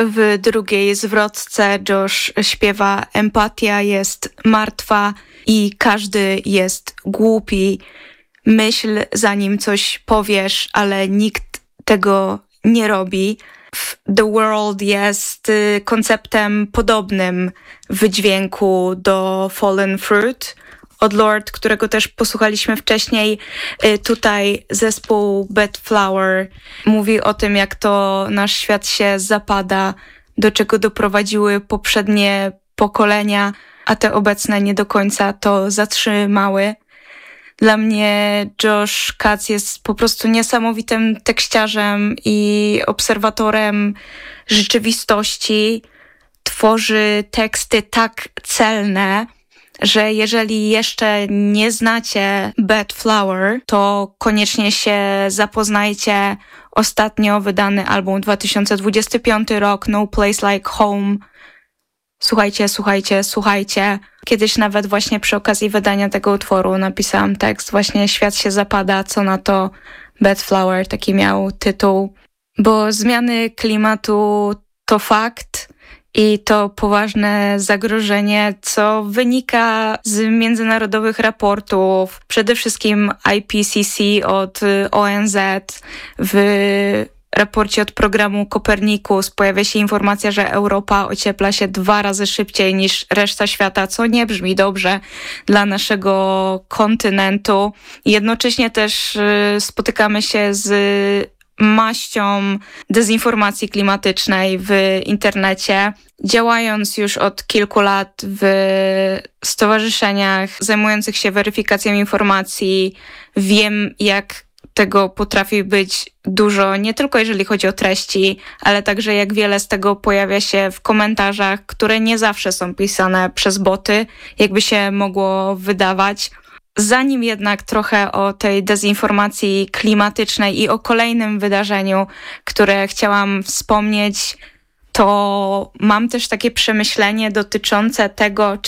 w drugiej zwrotce Josh śpiewa: empatia jest martwa i każdy jest głupi. Myśl, zanim coś powiesz, ale nikt tego nie robi. The World jest konceptem podobnym w wydźwięku do Fallen Fruit od Lorde, którego też posłuchaliśmy wcześniej. Tutaj zespół Bedflower mówi o tym, jak to nasz świat się zapada, do czego doprowadziły poprzednie pokolenia, a te obecne nie do końca to zatrzymały. Dla mnie Josh Katz jest po prostu niesamowitym tekściarzem i obserwatorem rzeczywistości. Tworzy teksty tak celne, że jeżeli jeszcze nie znacie Bedflower, to koniecznie się zapoznajcie. Ostatnio wydany album 2025 rok, No Place Like Home. Słuchajcie. Kiedyś nawet właśnie przy okazji wydania tego utworu napisałam tekst właśnie Świat się zapada, co na to Bedflower, taki miał tytuł. Bo zmiany klimatu to fakt i to poważne zagrożenie, co wynika z międzynarodowych raportów, przede wszystkim IPCC od ONZ. W raporcie od programu Copernicus pojawia się informacja, że Europa ociepla się 2 razy szybciej niż reszta świata, co nie brzmi dobrze dla naszego kontynentu. Jednocześnie też spotykamy się z maścią dezinformacji klimatycznej w internecie. Działając już od kilku lat w stowarzyszeniach zajmujących się weryfikacją informacji, wiem, jak tego potrafi być dużo, nie tylko jeżeli chodzi o treści, ale także jak wiele z tego pojawia się w komentarzach, które nie zawsze są pisane przez boty, jakby się mogło wydawać. Zanim jednak trochę o tej dezinformacji klimatycznej i o kolejnym wydarzeniu, które chciałam wspomnieć, to mam też takie przemyślenie dotyczące tego,